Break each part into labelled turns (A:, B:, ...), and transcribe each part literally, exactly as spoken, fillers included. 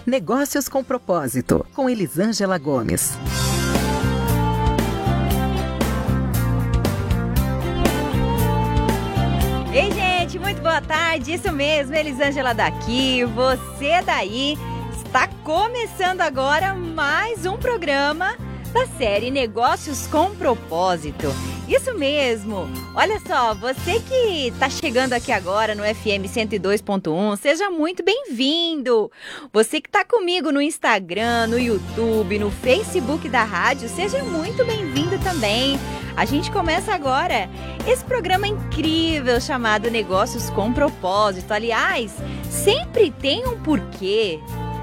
A: Negócios com Propósito, com Elisângela Gomes.
B: Ei, gente, muito boa tarde. Isso mesmo, Elisângela daqui, você daí. Está começando agora mais um programa da série Negócios com Propósito. Isso mesmo. Olha só, você que está chegando aqui agora no F M cento e dois ponto um, seja muito bem-vindo. Você que está comigo no Instagram, no YouTube, no Facebook da rádio, seja muito bem-vindo também. A gente começa agora esse programa incrível chamado Negócios com Propósito. Aliás, sempre tem um porquê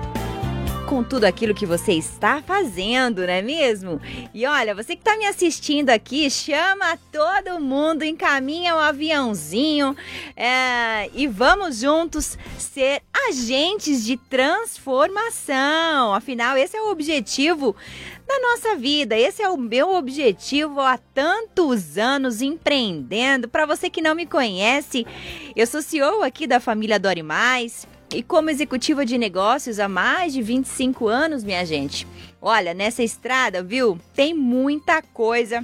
B: com tudo aquilo que você está fazendo, não é mesmo? E olha, você que está me assistindo aqui, chama todo mundo, encaminha o aviãozinho é, e vamos juntos ser agentes de transformação. Afinal, esse é o objetivo da nossa vida, esse é o meu objetivo há tantos anos empreendendo. Para você que não me conhece, eu sou C E O aqui da família Dore Mais. E como executiva de negócios há mais de vinte e cinco anos, minha gente. Olha, nessa estrada, viu? Tem muita coisa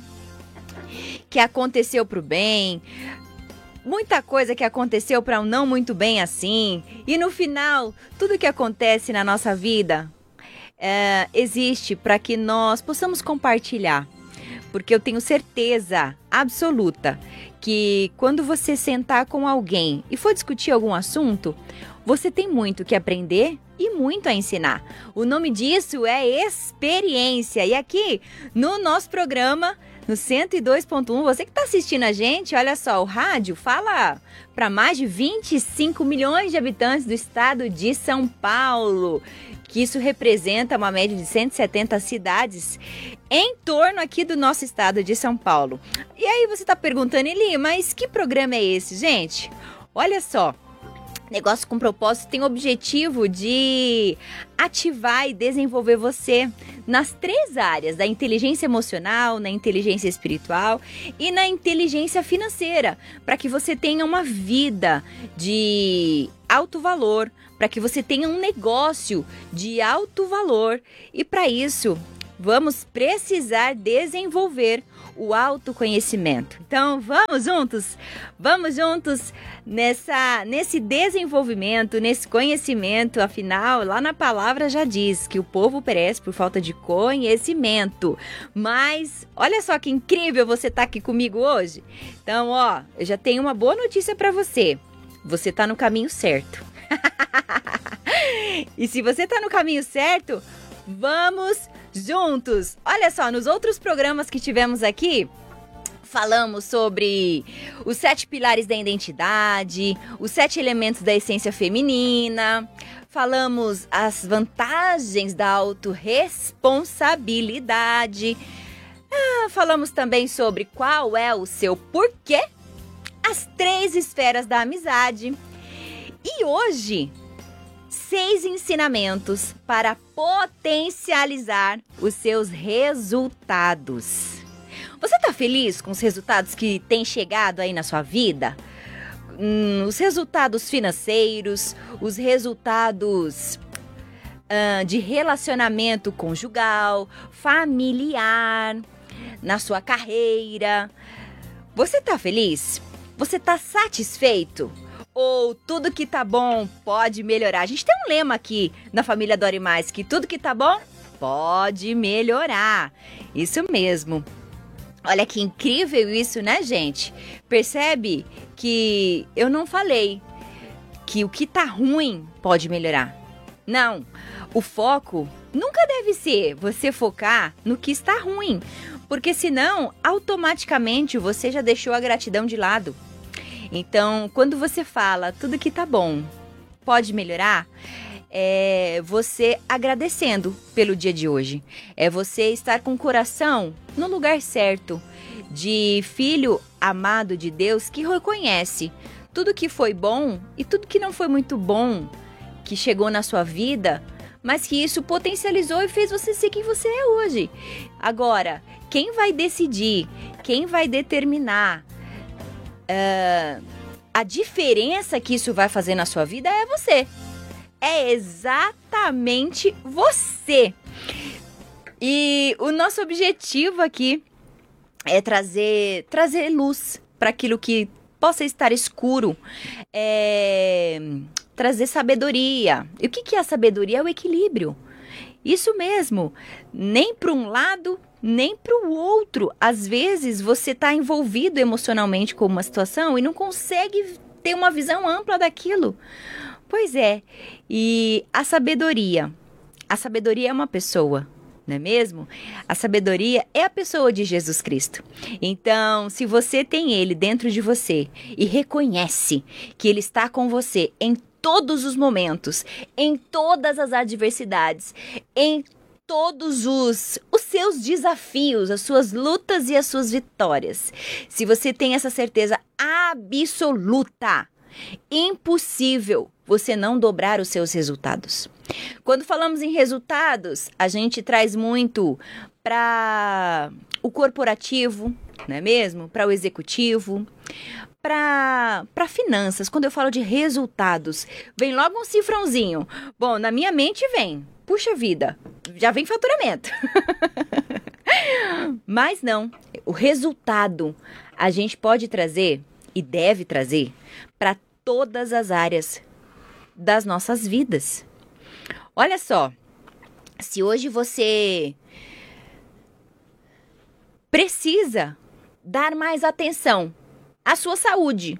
B: que aconteceu pro bem, muita coisa que aconteceu para um não muito bem assim. E no final, tudo que acontece na nossa vida é, existe para que nós possamos compartilhar. Porque eu tenho certeza absoluta que quando você sentar com alguém e for discutir algum assunto, você tem muito que aprender e muito a ensinar. O nome disso é experiência. E aqui no nosso programa, no cento e dois ponto um, você que está assistindo a gente, olha só, o rádio fala para mais de vinte e cinco milhões de habitantes do estado de São Paulo, que isso representa uma média de cento e setenta cidades em torno aqui do nosso estado de São Paulo. E aí você está perguntando, Eli, mas que programa é esse, gente? Olha só. Negócio com Propósito tem o objetivo de ativar e desenvolver você nas três áreas, da inteligência emocional, na inteligência espiritual e na inteligência financeira, para que você tenha uma vida de alto valor, para que você tenha um negócio de alto valor. E para isso, vamos precisar desenvolver o autoconhecimento. Então, vamos juntos? Vamos juntos nessa, nesse desenvolvimento, nesse conhecimento. Afinal, lá na palavra já diz que o povo perece por falta de conhecimento. Mas, olha só que incrível você estar aqui comigo hoje. Então, ó, eu já tenho uma boa notícia para você. Você está no caminho certo. E se você está no caminho certo, vamos juntos! Olha só, nos outros programas que tivemos aqui, falamos sobre os sete pilares da identidade, os sete elementos da essência feminina, falamos as vantagens da autorresponsabilidade, ah, falamos também sobre qual é o seu porquê, as três esferas da amizade. E hoje, seis ensinamentos para potencializar os seus resultados. Você está feliz com os resultados que têm chegado aí na sua vida? Hum, os resultados financeiros, os resultados hum, de relacionamento conjugal, familiar, na sua carreira. Você está feliz? Você está satisfeito? Ou tudo que tá bom pode melhorar? A gente tem um lema aqui na família Dore Mais, que tudo que tá bom pode melhorar. Isso mesmo. Olha que incrível isso, né, gente? Percebe que eu não falei que o que tá ruim pode melhorar. Não, o foco nunca deve ser você focar no que está ruim, porque senão automaticamente você já deixou a gratidão de lado. Então, quando você fala tudo que tá bom pode melhorar, é você agradecendo pelo dia de hoje. É você estar com o coração no lugar certo, de filho amado de Deus que reconhece tudo que foi bom e tudo que não foi muito bom que chegou na sua vida, mas que isso potencializou e fez você ser quem você é hoje. Agora, quem vai decidir, quem vai determinar Uh, a diferença que isso vai fazer na sua vida é você. é exatamente você. E o nosso objetivo aqui é trazer, trazer luz para aquilo que possa estar escuro, é trazer sabedoria. E o que que é a sabedoria? É o equilíbrio. Isso mesmo, nem para um lado, nem para o outro. Às vezes você está envolvido emocionalmente com uma situação e não consegue ter uma visão ampla daquilo. Pois é, e a sabedoria, a sabedoria é uma pessoa, não é mesmo? A sabedoria é a pessoa de Jesus Cristo. Então, se você tem Ele dentro de você e reconhece que Ele está com você em todos os momentos, em todas as adversidades, em todos os, os seus desafios, as suas lutas e as suas vitórias. Se você tem essa certeza absoluta, impossível você não dobrar os seus resultados. Quando falamos em resultados, a gente traz muito para o corporativo, não é mesmo? Para o executivo, para para finanças. Quando eu falo de resultados, vem logo um cifrãozinho. Bom, na minha mente vem, puxa vida, já vem faturamento. Mas não, o resultado a gente pode trazer e deve trazer para todas as áreas das nossas vidas. Olha só, se hoje você precisa dar mais atenção à sua saúde,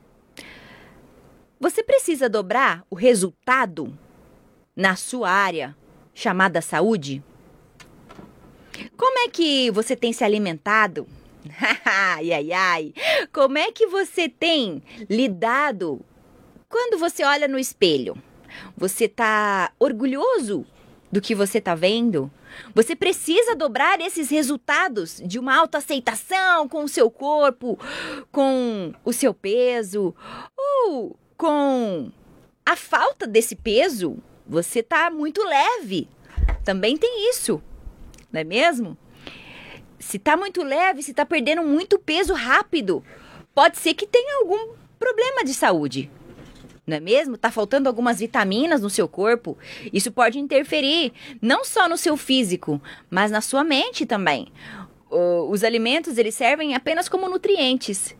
B: você precisa dobrar o resultado na sua área chamada saúde? Como é que você tem se alimentado? Ai, ai, ai. Como é que você tem lidado quando você olha no espelho? Você tá orgulhoso do que você tá vendo? Você precisa dobrar esses resultados de uma autoaceitação com o seu corpo, com o seu peso, ou com a falta desse peso. Você tá muito leve. Também tem isso, não é mesmo? Se tá muito leve, se tá perdendo muito peso rápido, pode ser que tenha algum problema de saúde. Não é mesmo? Tá faltando algumas vitaminas no seu corpo. Isso pode interferir não só no seu físico, mas na sua mente também. O, os alimentos, eles servem apenas como nutrientes.